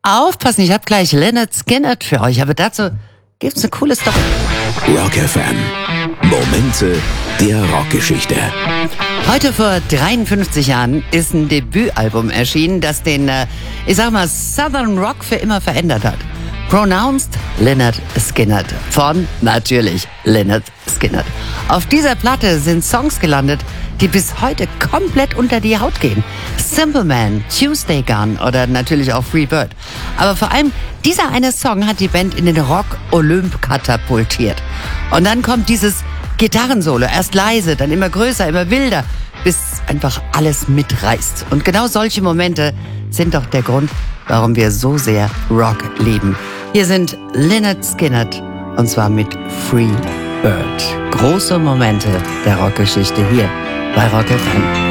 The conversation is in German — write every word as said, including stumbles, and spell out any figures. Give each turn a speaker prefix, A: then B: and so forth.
A: aufpassen, ich habe gleich Lynyrd Skynyrd für euch, aber dazu gibt's eine coole Story.
B: Rock F M. Momente der Rockgeschichte.
A: Heute vor dreiundfünfzig Jahren ist ein Debütalbum erschienen, das den, äh, ich sag mal, Southern Rock für immer verändert hat. Pronounced Lynyrd Skynyrd von, natürlich, Lynyrd Skynyrd. Auf dieser Platte sind Songs gelandet, die bis heute komplett unter die Haut gehen. Simple Man, Tuesday Gun oder natürlich auch Free Bird. Aber vor allem dieser eine Song hat die Band in den Rock-Olymp katapultiert. Und dann kommt dieses Gitarrensolo, erst leise, dann immer größer, immer wilder, bis einfach alles mitreißt. Und genau solche Momente sind doch der Grund, warum wir so sehr Rock lieben. Hier sind Lynyrd Skynyrd und zwar mit Free Bird. Große Momente der Rockgeschichte hier bei Rock F M.